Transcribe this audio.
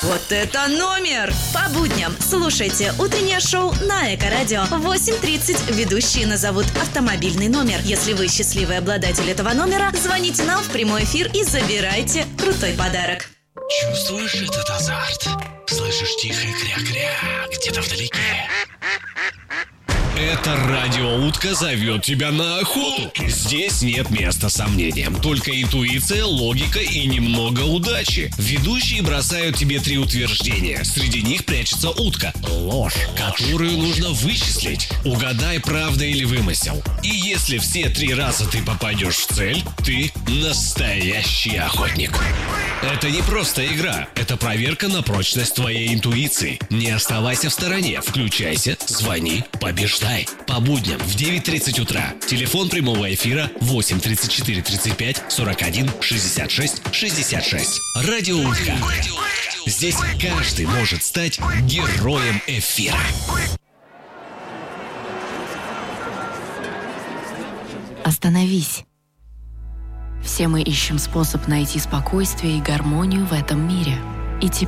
Вот это номер! По будням слушайте утреннее шоу на Эко-радио. В 8:30 ведущие назовут автомобильный номер. Если вы счастливый обладатель этого номера, звоните нам в прямой эфир и забирайте крутой подарок. Чувствуешь этот азарт? Слышишь тихое кря-кря где-то вдалеке? Это радиоутка зовет тебя на охоту. Здесь нет места сомнениям. Только интуиция, логика и немного удачи. Ведущие бросают тебе 3 утверждения. Среди них прячется утка. Ложь, которую нужно вычислить. Угадай, правда или вымысел. И если все 3 раза ты попадешь в цель, ты настоящий охотник. Это не просто игра. Это проверка на прочность твоей интуиции. Не оставайся в стороне. Включайся, звони, побеждай. По будням в 9:30 утра. Телефон прямого эфира 8 34 35 41 66 66. Радиоутка. Здесь каждый может стать героем эфира. Остановись. Все мы ищем способ найти спокойствие и гармонию в этом мире. И теперь